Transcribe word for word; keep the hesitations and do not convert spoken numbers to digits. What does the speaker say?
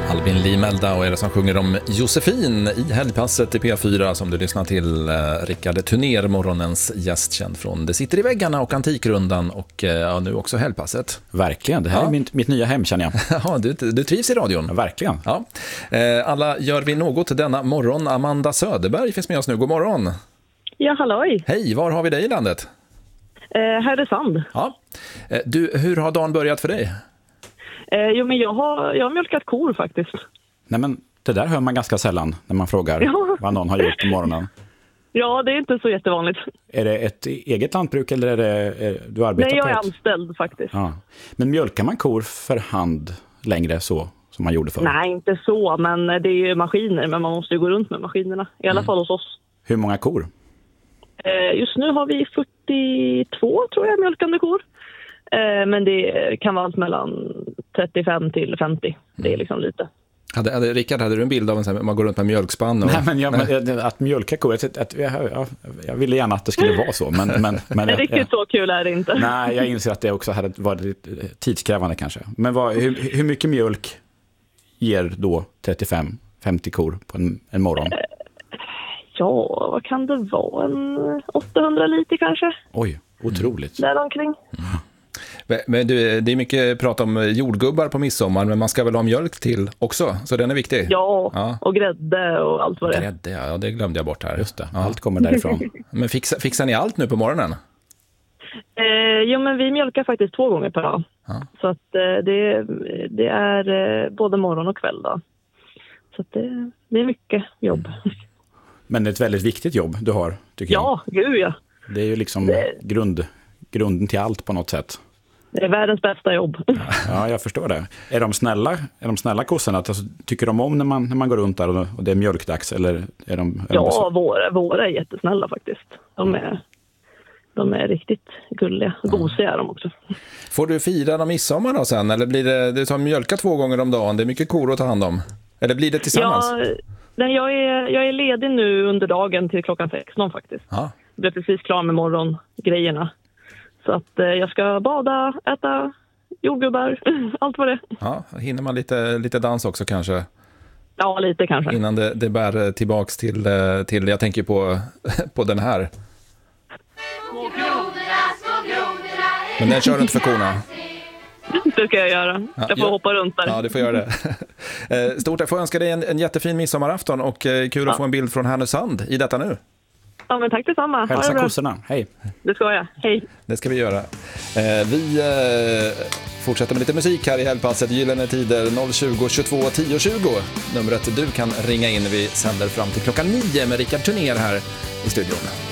Albin Limelda och är det som sjunger om Josefin i helgpasset i P fyra som du lyssnar till. Rickard Tunér, morgonens gäst, känd från Det sitter i väggarna och Antikrundan och ja, nu också helgpasset. Verkligen, det här ja. är mitt, mitt nya hem känner jag. Ja, du, du trivs i radion. Ja, verkligen. Ja. Alla gör vi något denna morgon. Amanda Söderberg finns med oss nu. God morgon. Ja, halloj. Hej, var har vi dig i landet? Eh, Härnösand. Ja. Du, hur har dagen börjat för dig? Eh, jo, men jag har, jag har mjölkat kor faktiskt. Nej, men det där hör man ganska sällan när man frågar ja. vad någon har gjort på morgonen. Ja, det är inte så jättevanligt. Är det ett eget lantbruk eller är det är, du arbetar Nej, jag är på ett? anställd faktiskt. Ja. Men mjölkar man kor för hand längre så som man gjorde förr? Nej, inte så, men det är ju maskiner, men man måste ju gå runt med maskinerna. I alla mm. fall hos oss. Hur många kor? Eh, just nu har vi fyrtiotvå, tror jag, mjölkande kor. Eh, men det kan vara allt mellan trettiofem till femtio. Det är liksom lite. Hade, hade, Rickard, hade du en bild av en sån här, man går runt med mjölkspann? Och... Nej, men, jag, men att mjölka kor, att, att, jag, jag ville gärna att det skulle vara så. Men, men, men, det riktigt ja. så kul är det inte. Nej, jag inser att det också hade varit tidskrävande kanske. Men vad, hur, hur mycket mjölk ger då trettiofem femtio kor på en, en morgon? Eh, ja, vad kan det vara? En åttahundra liter kanske? Oj, otroligt. Där omkring. Mm. Men du, det är mycket prat om jordgubbar på midsommar, men man ska väl ha mjölk till också, så den är viktig. Ja, ja. och grädde och allt vad det är. Grädde, ja, det glömde jag bort här. Just det, ja. Allt kommer därifrån. Men fixar, fixar ni allt nu på morgonen? Eh, jo, men vi mjölkar faktiskt två gånger per dag. Ja. Så att eh, det, det är eh, både morgon och kväll då. Så att det, det är mycket jobb. Men det är ett väldigt viktigt jobb du har, tycker ja, jag. Ja, gud ja. Det är ju liksom det... grund, grunden till allt på något sätt. Det är världens bästa jobb. Ja, jag förstår det. Är de snälla, är de snälla kossorna? Alltså, tycker de om när man, när man går runt där och, och det är mjölkdags? Eller är de, är ja, de våra, våra är jättesnälla faktiskt. De är, de är riktigt gulliga. Gosiga är de också. Får du fira dem midsommar då sen? Eller blir det, det tar mjölka två gånger om dagen? Det är mycket kor att ta hand om. Eller blir det tillsammans? Ja, nej, jag, är, jag är ledig nu under dagen till klockan sexton faktiskt. Ja. Jag blev precis klar med morgongrejerna. Så att eh, jag ska bada, äta jordgubbar, allt vad det. Ja, hinner man lite, lite dans också kanske? Ja, lite kanske. Innan det, det bär tillbaks till, till, jag tänker på, på den här. Små grodorna, små grodorna. Men den kör du inte för korna? Det ska jag göra. Jag får ja, hoppa runt där. Ja, du får göra det. Stort tack, får jag önska dig en, en jättefin midsommarafton och kul ja. att få en bild från Härnösand i detta nu. Ja, men tack detsamma. Hälsa kossorna. Hej. Det ska jag. Hej. Det ska vi göra. Eh, vi eh, fortsätter med lite musik här i helgpasset. Gyllene tider noll tjugo tjugotvå tio tjugo. Numret du kan ringa in. Vi sänder fram till klockan nio med Rickard Tunér här i studion.